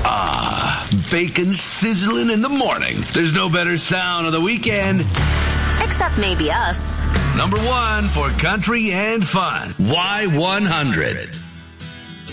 Bacon sizzling in the morning. There's no better sound of the weekend. Except maybe us. Number one for country and fun. Y100.